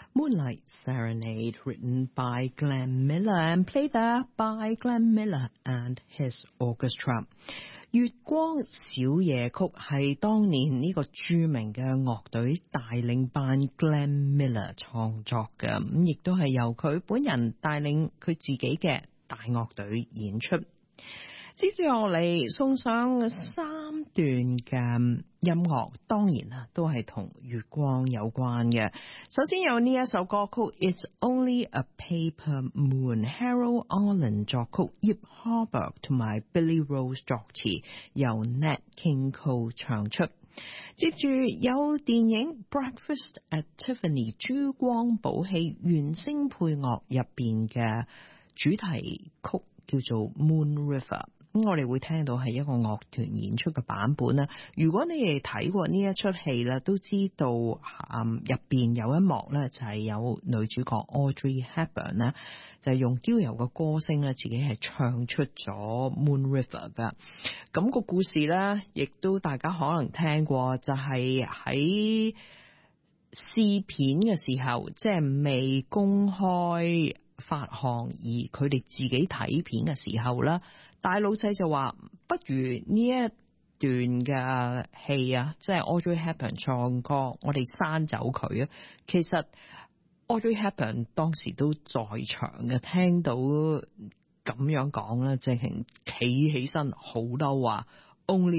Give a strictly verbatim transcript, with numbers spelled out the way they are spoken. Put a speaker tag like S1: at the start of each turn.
S1: Moonlight Serenade, written by Glenn Miller and played there by Glenn Miller and his orchestra. 月光小夜曲係當年呢個著名嘅樂隊大領班 Glenn Miller 創作嘅，咁亦都係由佢本人帶領佢自己嘅大樂隊演出。接住落嚟送上三段嘅音樂，當然啊都係同月光有關嘅。首先有呢一首歌曲 It's Only a Paper Moon， Harold Arlen 作曲，葉哈伯同埋 Billy Rose 作詞，由 Nat King Cole 唱出。接住有電影 Breakfast at Tiffany 珠光寶氣原聲配樂入邊嘅主題曲叫做 Moon River，咁我哋會聽到係一個樂團演出嘅版本啦。如果你哋睇過呢一出戲啦，都知道嗯入邊有一幕咧，就係有女主角 Audrey Hepburn 咧，就係用嬌柔嘅歌聲咧，自己係唱出咗 Moon River 噶。咁個故事咧，亦都大家可能聽過，就係喺試片嘅時候，即係未公開發行，而佢哋自己睇片嘅時候啦，大老細就話不如呢一段嘅戲啊，即係 Audrey Hepburn 唱歌，我哋刪走佢啊。其實 Audrey Hepburn 當時都在場嘅，聽到咁樣講啦，即係企起身好嬲話 Only